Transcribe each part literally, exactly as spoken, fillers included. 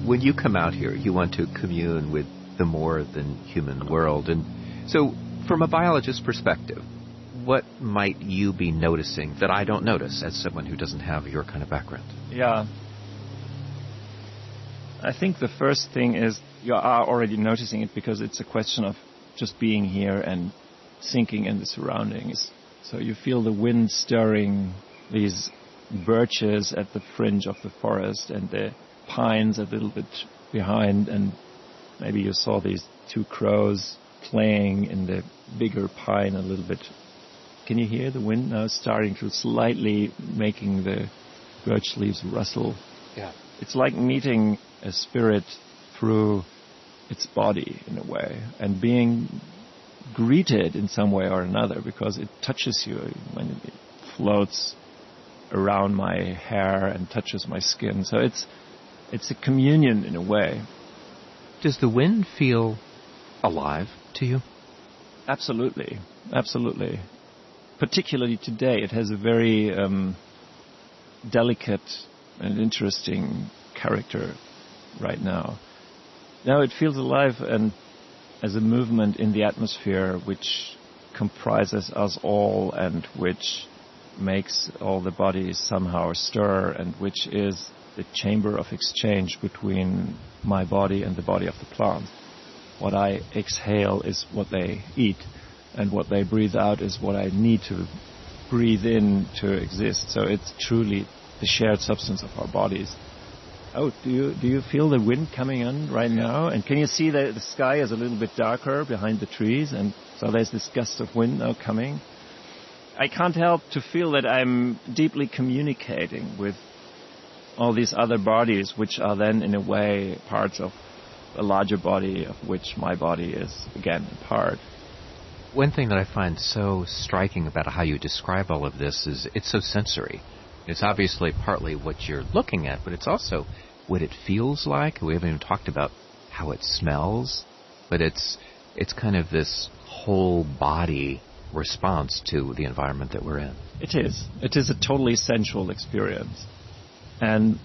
when you come out here, you want to commune with the more than human world. And so from a biologist's perspective, what might you be noticing that I don't notice as someone who doesn't have your kind of background? Yeah. I think the first thing is you are already noticing it because it's a question of just being here and sinking in the surroundings. So you feel the wind stirring these birches at the fringe of the forest and the pines a little bit behind, and maybe you saw these two crows playing in the bigger pine a little bit. Can you hear the wind now starting to slightly making the birch leaves rustle? Yeah. It's like meeting a spirit through its body in a way and being greeted in some way or another because it touches you when it floats around my hair and touches my skin. So it's it's a communion in a way. Does the wind feel alive to you? Absolutely. Absolutely. Particularly today, it has a very um, delicate and interesting character right now. Now it feels alive and as a movement in the atmosphere which comprises us all and which makes all the bodies somehow stir and which is the chamber of exchange between my body and the body of the plant. What I exhale is what they eat, and what they breathe out is what I need to breathe in to exist. So it's truly the shared substance of our bodies. Oh, do you do you feel the wind coming on right now? And can you see that the sky is a little bit darker behind the trees? And so there's this gust of wind now coming. I can't help to feel that I'm deeply communicating with all these other bodies, which are then in a way parts of a larger body of which my body is, again, a part. One thing that I find so striking about how you describe all of this is it's so sensory. It's obviously partly what you're looking at, but it's also what it feels like. We haven't even talked about how it smells, but it's it's kind of this whole body response to the environment that we're in. It is. It is a totally sensual experience. And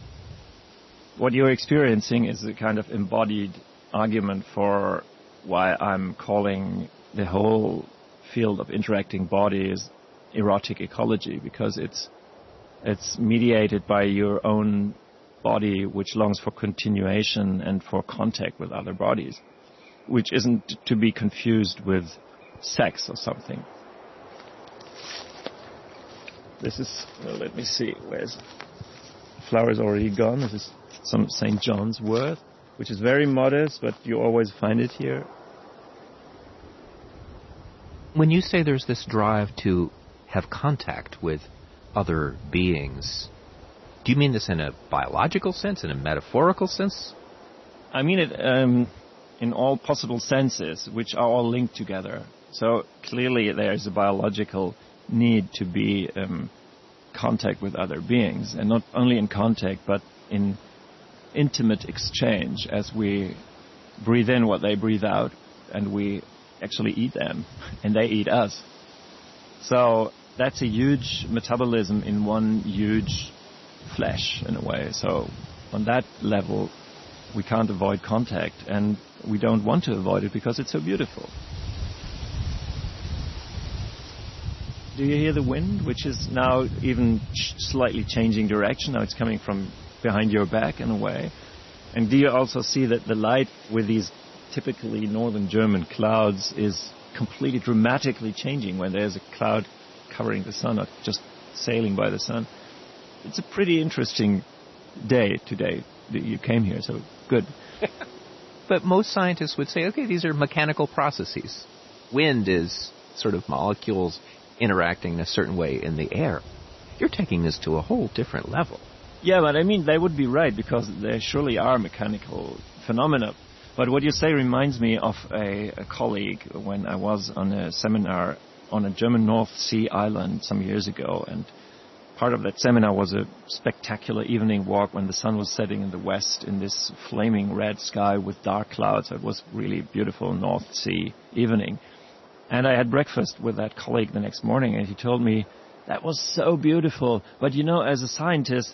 what you're experiencing is a kind of embodied argument for why I'm calling the whole field of interacting bodies erotic ecology, because it's it's mediated by your own body, which longs for continuation and for contact with other bodies, which isn't to be confused with sex or something. This is, well, let me see, where's the flower is already gone. This is some Saint John's wort, which is very modest, but you always find it here. When you say there's this drive to have contact with other beings, do you mean this in a biological sense, in a metaphorical sense? I mean it um, in all possible senses, which are all linked together. So clearly there is a biological need to be um, contact with other beings, and not only in contact, but in intimate exchange as we breathe in what they breathe out, and we actually eat them, and they eat us. So that's a huge metabolism in one huge flesh, in a way. So on that level, we can't avoid contact, and we don't want to avoid it because it's so beautiful. Do you hear the wind, which is now even ch- slightly changing direction? Now it's coming from behind your back, in a way. And do you also see that the light with these typically northern German clouds is completely dramatically changing when there's a cloud covering the sun or just sailing by the sun? It's a pretty interesting day today that you came here, so good. But most scientists would say, okay, these are mechanical processes. Wind is sort of molecules interacting in a certain way in the air. You're taking this to a whole different level. Yeah, but I mean, they would be right, because there surely are mechanical phenomena. But what you say reminds me of a, a colleague when I was on a seminar on a German North Sea island some years ago, and part of that seminar was a spectacular evening walk when the sun was setting in the west in this flaming red sky with dark clouds. It was really beautiful North Sea evening. And I had breakfast with that colleague the next morning, and he told me, that was so beautiful. But you know, as a scientist,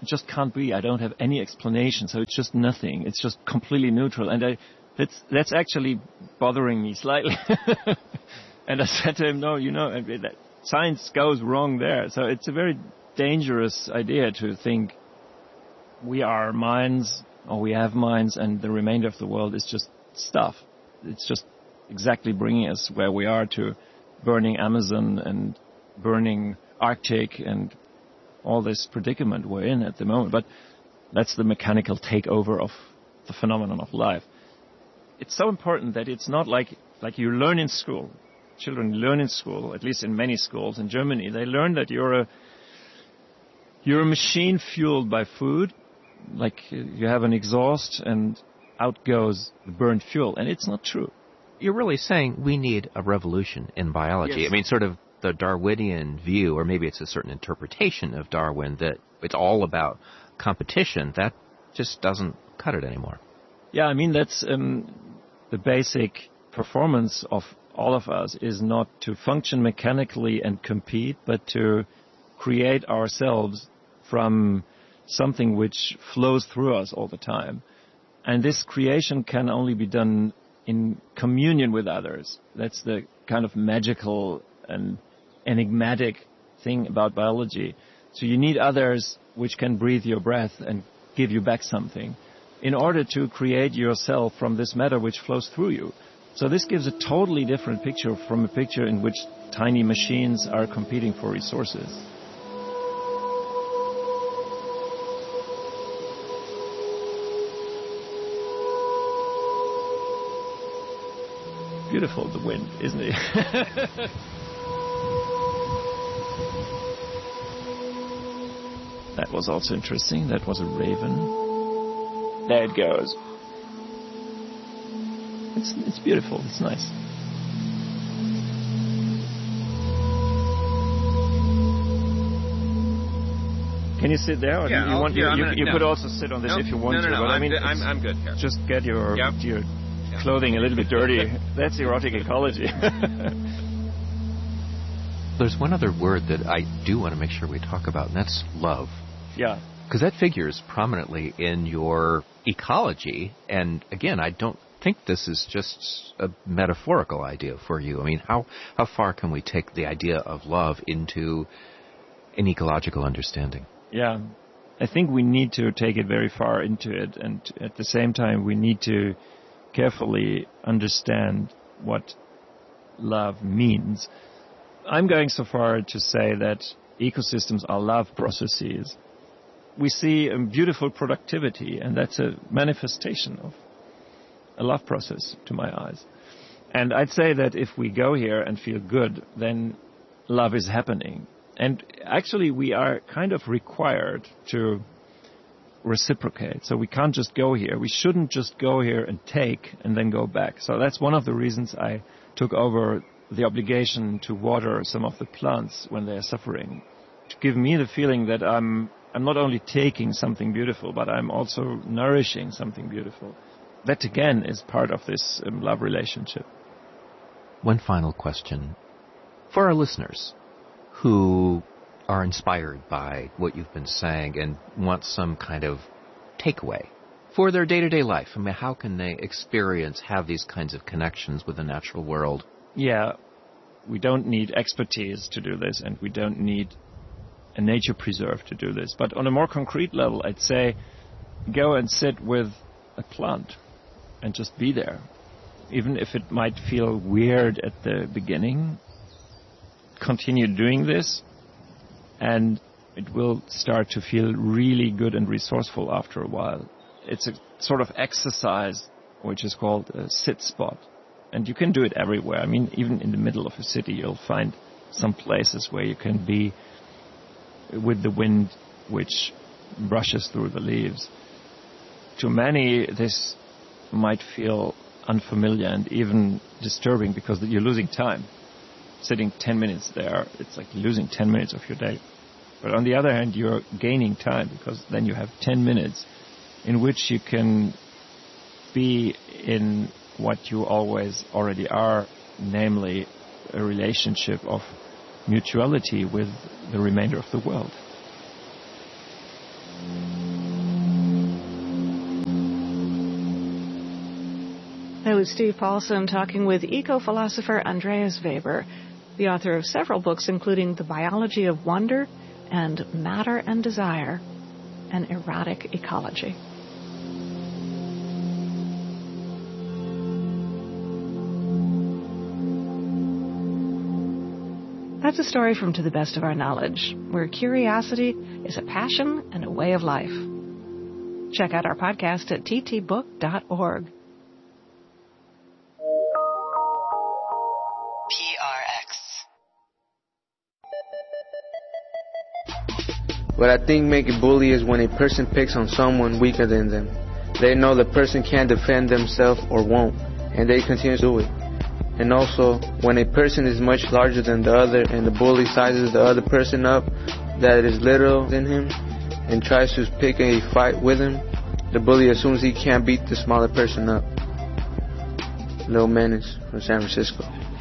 just can't be. I don't have any explanation, so it's just nothing. It's just completely neutral. And I, that's that's actually bothering me slightly. And I said to him, no, you know, that science goes wrong there. So it's a very dangerous idea to think we are minds, or we have minds, and the remainder of the world is just stuff. It's just exactly bringing us where we are, to burning Amazon and burning Arctic and all this predicament we're in at the moment. But that's the mechanical takeover of the phenomenon of life. It's so important that it's not like, like you learn in school. Children learn in school, at least in many schools in Germany. They learn that you're a, you're a machine fueled by food, like you have an exhaust and out goes the burned fuel. And it's not true. You're really saying we need a revolution in biology. Yes. I mean, sort of the Darwinian view, or maybe it's a certain interpretation of Darwin, that it's all about competition. That just doesn't cut it anymore. Yeah, I mean, that's um, the basic performance of all of us, is not to function mechanically and compete, but to create ourselves from something which flows through us all the time. And this creation can only be done in communion with others. That's the kind of magical and enigmatic thing about biology. So you need others which can breathe your breath and give you back something in order to create yourself from this matter which flows through you. So this gives a totally different picture from a picture in which tiny machines are competing for resources. Beautiful, the wind, isn't it? That was also interesting. That was a raven. There it goes. It's it's beautiful. It's nice. Can you sit there? Or yeah, do you I'll, want yeah, you, gonna, you no. could also sit on this no, if you want no, no, to. No, but I'm, I mean, good, I'm, I'm good here. Just get your yep. your yep. clothing a little bit dirty. That's erotic ecology. There's one other word that I do want to make sure we talk about, and that's love. Yeah. Because that figures prominently in your ecology. And again, I don't think this is just a metaphorical idea for you. I mean, how, how far can we take the idea of love into an ecological understanding? Yeah. I think we need to take it very far into it. And at the same time, we need to carefully understand what love means. I'm going so far to say that ecosystems are love processes. We see a beautiful productivity, and that's a manifestation of a love process to my eyes. And I'd say that if we go here and feel good, then love is happening. And actually, we are kind of required to reciprocate. So we can't just go here. We shouldn't just go here and take and then go back. So that's one of the reasons I took over the obligation to water some of the plants when they're suffering, to give me the feeling that I'm I'm not only taking something beautiful, but I'm also nourishing something beautiful. That, again, is part of this um, love relationship. One final question. For our listeners who are inspired by what you've been saying and want some kind of takeaway for their day-to-day life, I mean, how can they experience, have these kinds of connections with the natural world? Yeah, we don't need expertise to do this, and we don't need a nature preserve to do this. But on a more concrete level, I'd say go and sit with a plant and just be there. Even if it might feel weird at the beginning, continue doing this, and it will start to feel really good and resourceful after a while. It's a sort of exercise which is called a sit spot. And you can do it everywhere. I mean, even in the middle of a city, you'll find some places where you can be with the wind which brushes through the leaves. To many, this might feel unfamiliar and even disturbing because you're losing time. Sitting ten minutes there, it's like losing ten minutes of your day. But on the other hand, you're gaining time because then you have ten minutes in which you can be in what you always already are, namely a relationship of mutuality with the remainder of the world. That was Steve Paulson talking with eco-philosopher Andreas Weber, the author of several books including The Biology of Wonder and Matter and Desire, An Erotic Ecology. That's a story from To the Best of Our Knowledge, where curiosity is a passion and a way of life. Check out our podcast at t t book dot org. P R X. What I think make a bully is when a person picks on someone weaker than them. They know the person can't defend themselves or won't, and they continue to do it. And also, when a person is much larger than the other and the bully sizes the other person up that is little than him and tries to pick a fight with him, the bully assumes he can't beat the smaller person up. Lil Menace from San Francisco.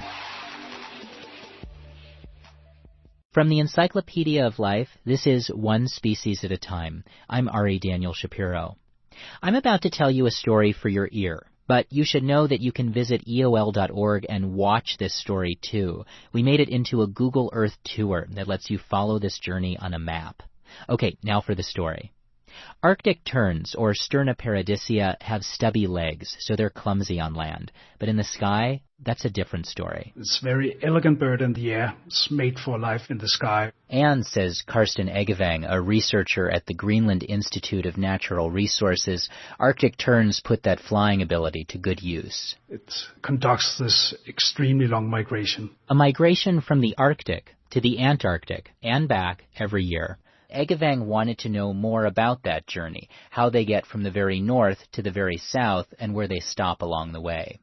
From the Encyclopedia of Life, this is One Species at a Time. I'm Ari Daniel Shapiro. I'm about to tell you a story for your ear. But you should know that you can visit E O L dot org and watch this story, too. We made it into a Google Earth tour that lets you follow this journey on a map. Okay, now for the story. Arctic terns, or Sterna paradisea, have stubby legs, so they're clumsy on land. But in the sky, that's a different story. It's a very elegant bird in the air. It's made for life in the sky. And, says Karsten Eggevang, a researcher at the Greenland Institute of Natural Resources, Arctic terns put that flying ability to good use. It conducts this extremely long migration. A migration from the Arctic to the Antarctic and back every year. Eggevang wanted to know more about that journey, how they get from the very north to the very south, and where they stop along the way.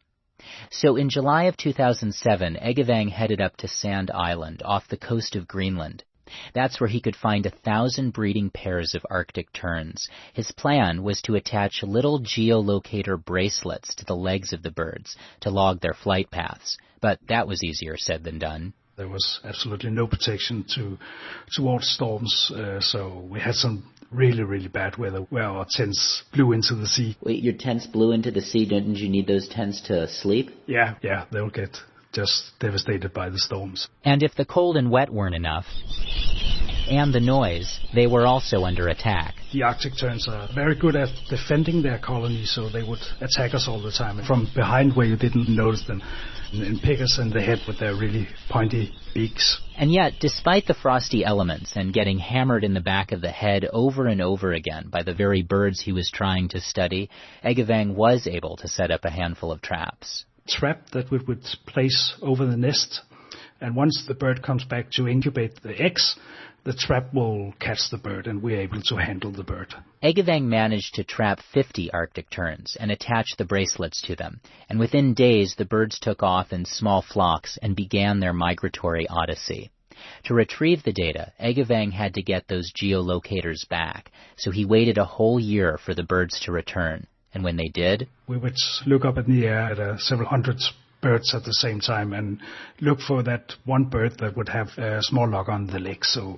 So in July of two thousand seven, Eggevang headed up to Sand Island off the coast of Greenland. That's where he could find a thousand breeding pairs of Arctic terns. His plan was to attach little geolocator bracelets to the legs of the birds to log their flight paths. But that was easier said than done. There was absolutely no protection to towards storms, uh, so we had some really, really bad weather where our tents blew into the sea. Wait, your tents blew into the sea? Didn't you need those tents to sleep? Yeah, yeah, they'll get just devastated by the storms. And if the cold and wet weren't enough, and the noise, they were also under attack. The Arctic terns are very good at defending their colony, so they would attack us all the time from behind where you didn't notice them, and pick us in the head with their really pointy beaks. And yet, despite the frosty elements and getting hammered in the back of the head over and over again by the very birds he was trying to study, Eggevang was able to set up a handful of traps. Trap that we would place over the nest, and once the bird comes back to incubate the eggs, the trap will catch the bird, and we're able to handle the bird. Eggevang managed to trap fifty Arctic terns and attach the bracelets to them, and within days the birds took off in small flocks and began their migratory odyssey. To retrieve the data, Eggevang had to get those geolocators back, so he waited a whole year for the birds to return. And when they did, we would look up in the air at uh, several hundred birds at the same time and look for that one bird that would have a small lock on the leg. So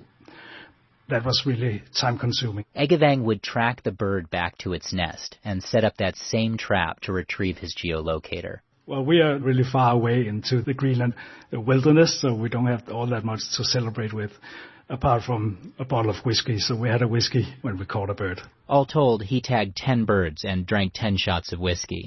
that was really time-consuming. Eggevang would track the bird back to its nest and set up that same trap to retrieve his geolocator. Well, we are really far away into the Greenland wilderness, so we don't have all that much to celebrate with, apart from a bottle of whiskey. So we had a whiskey when we caught a bird. All told, he tagged ten birds and drank ten shots of whiskey.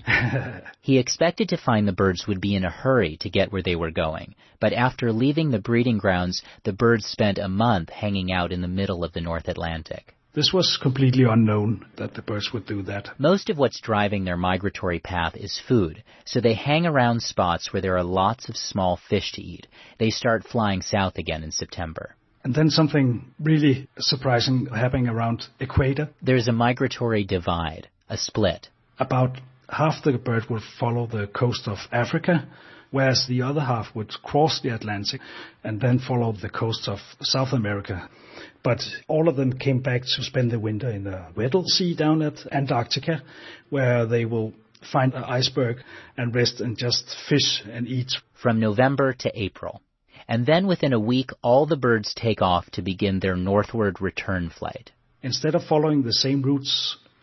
He expected to find the birds would be in a hurry to get where they were going. But after leaving the breeding grounds, the birds spent a month hanging out in the middle of the North Atlantic. This was completely unknown that the birds would do that. Most of what's driving their migratory path is food, so they hang around spots where there are lots of small fish to eat. They start flying south again in September. And then something really surprising happening around equator. There's a migratory divide, a split. About half the bird would follow the coast of Africa, whereas the other half would cross the Atlantic and then follow the coast of South America. But all of them came back to spend the winter in the Weddell Sea down at Antarctica, where they will find an iceberg and rest and just fish and eat. From November to April. And then within a week, all the birds take off to begin their northward return flight. Instead of following the same routes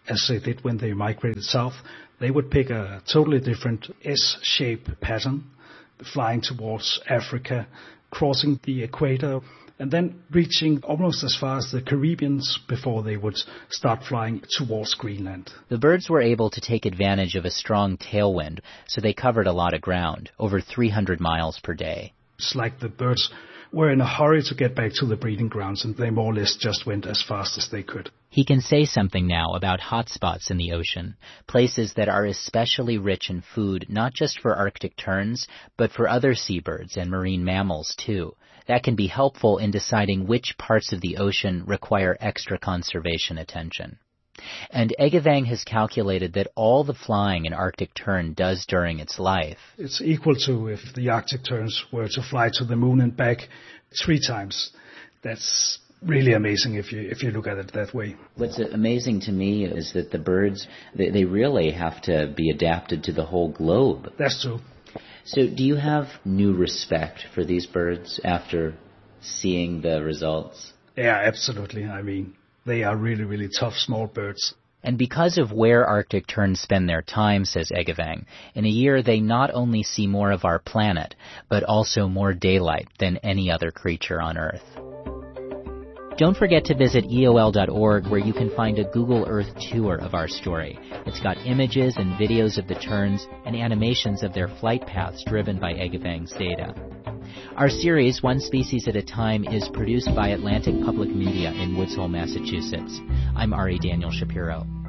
as they did when they migrated south. They would pick a totally different S-shaped pattern, flying towards Africa, crossing the equator, and then reaching almost as far as the Caribbean before they would start flying towards Greenland. The birds were able to take advantage of a strong tailwind, so they covered a lot of ground, over three hundred miles per day. It's like the birds were in a hurry to get back to the breeding grounds, and they more or less just went as fast as they could. He can say something now about hotspots in the ocean, places that are especially rich in food not just for Arctic terns, but for other seabirds and marine mammals too. That can be helpful in deciding which parts of the ocean require extra conservation attention. And Eegevang has calculated that all the flying an Arctic tern does during its life. It's equal to if the Arctic terns were to fly to the moon and back three times. That's really amazing if you if you look at it that way. What's amazing to me is that the birds, they, they really have to be adapted to the whole globe. That's true. So do you have new respect for these birds after seeing the results? Yeah, absolutely. I mean, they are really, really tough small birds. And because of where Arctic terns spend their time, says Eegevang, in a year they not only see more of our planet, but also more daylight than any other creature on Earth. Don't forget to visit E O L dot org, where you can find a Google Earth tour of our story. It's got images and videos of the terns and animations of their flight paths driven by Eegevang's data. Our series, One Species at a Time, is produced by Atlantic Public Media in Woods Hole, Massachusetts. I'm Ari Daniel Shapiro.